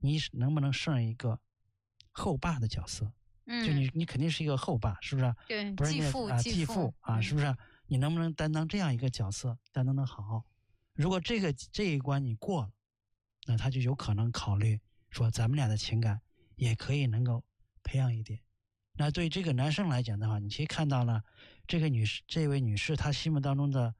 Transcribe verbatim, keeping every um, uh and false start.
你能不能胜任一个后爸的角色？ 嗯， 就你你肯定是一个后爸，是不是？ 对， 不是继父啊，继继父啊， 嗯、 是不是？你能不能担当这样一个角色，担当得好？如果这个这一关你过了，那他就有可能考虑说咱们俩的情感也可以能够培养一点。那对于这个男生来讲的话，你其实看到了这个女士，这位女士她心目当中的